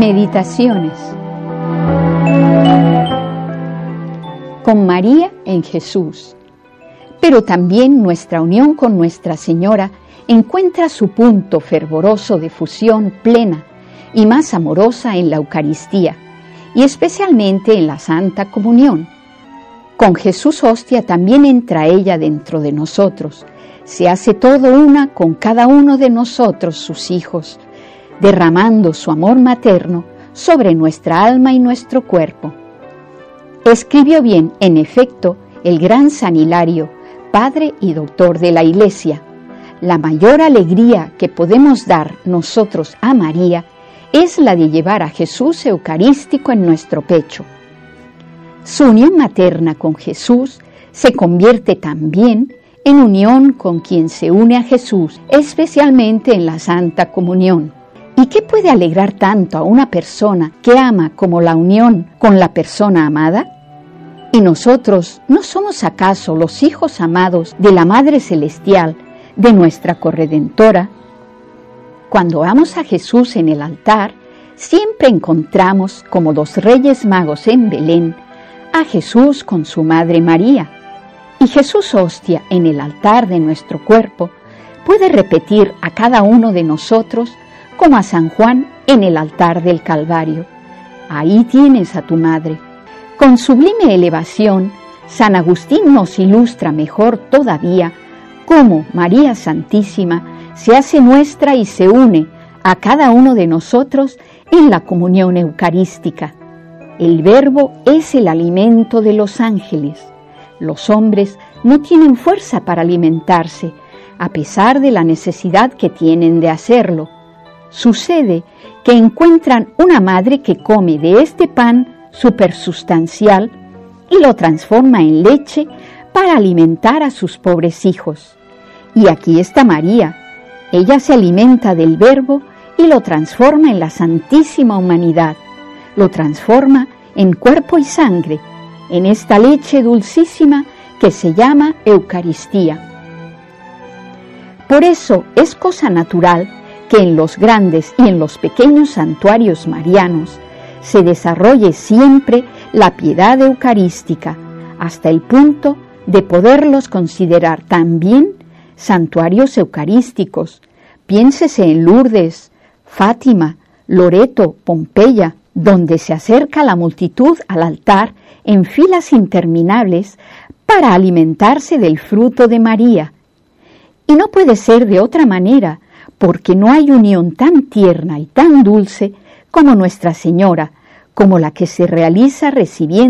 Meditaciones con María en Jesús. Pero también nuestra unión con Nuestra Señora encuentra su punto fervoroso de fusión plena y más amorosa en la Eucaristía, y especialmente en la Santa Comunión. Con Jesús hostia también entra ella dentro de nosotros, se hace todo una con cada uno de nosotros, sus hijos, derramando su amor materno sobre nuestra alma y nuestro cuerpo. Escribió bien, en efecto, el gran San Hilario, padre y doctor de la Iglesia: la mayor alegría que podemos dar nosotros a María es la de llevar a Jesús eucarístico en nuestro pecho. Su unión materna con Jesús se convierte también en unión con quien se une a Jesús, especialmente en la Santa Comunión. ¿Y qué puede alegrar tanto a una persona que ama como la unión con la persona amada? ¿Y nosotros no somos acaso los hijos amados de la Madre Celestial, de nuestra Corredentora? Cuando vamos a Jesús en el altar, siempre encontramos, como los Reyes Magos en Belén, a Jesús con su Madre María. Y Jesús hostia en el altar de nuestro cuerpo puede repetir a cada uno de nosotros como a San Juan en el altar del Calvario: ahí tienes a tu madre. Con sublime elevación, San Agustín nos ilustra mejor todavía cómo María Santísima se hace nuestra y se une a cada uno de nosotros en la comunión eucarística. El Verbo es el alimento de los ángeles. Los hombres no tienen fuerza para alimentarse, a pesar de la necesidad que tienen de hacerlo. Sucede que encuentran una madre que come de este pan supersustancial y lo transforma en leche para alimentar a sus pobres hijos. Y aquí está María. Ella se alimenta del Verbo y lo transforma en la Santísima Humanidad. Lo transforma en cuerpo y sangre, en esta leche dulcísima que se llama Eucaristía. Por eso es cosa natural que en los grandes y en los pequeños santuarios marianos se desarrolle siempre la piedad eucarística, hasta el punto de poderlos considerar también santuarios eucarísticos. Piénsese en Lourdes, Fátima, Loreto, Pompeya, donde se acerca la multitud al altar en filas interminables para alimentarse del fruto de María. Y no puede ser de otra manera, porque no hay unión tan tierna y tan dulce como Nuestra Señora, como la que se realiza recibiendo